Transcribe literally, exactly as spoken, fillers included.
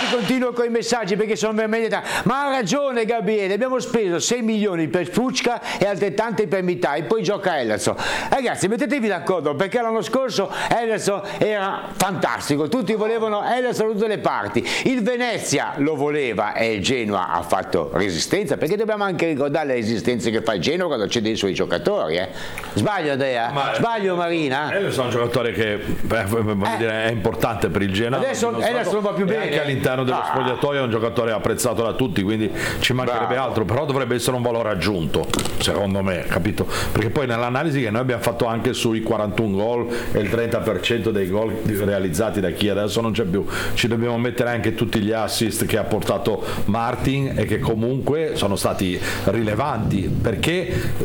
continuo con i messaggi perché sono veramente tanti. Ma ha ragione Gabriele, abbiamo speso sei milioni per Fucca e altrettanti per Mitai, poi gioca Ederson. Ragazzi, mettetevi d'accordo perché l'anno scorso Ederson era fantastico, tutti volevano Ederson da tutte le parti, il Venezia lo voleva e il Genoa ha fatto resistenza, perché dobbiamo anche ricordare le resistenze che fa il Genoa quando c'è dei suoi giocatori, eh? Sbaglio Andrea? Ma, Sbaglio Marina? Ederson è un giocatore che beh, voglio Eh. dire, è importante per il Genoa. Adesso Ederson non va più bene. Anche all'interno dello Ah. spogliatoio è un giocatore apprezzato da tutti, quindi ci mancherebbe Bravo. altro, però dovrebbe essere un valore aggiunto, secondo me, capito? Perché poi nell'analisi che noi abbiamo fatto anche sui quarantuno gol e il trenta per cento dei gol realizzati da chi adesso non c'è più, ci dobbiamo mettere anche tutti gli assist che ha portato Martin e che comunque sono stati rilevanti, perché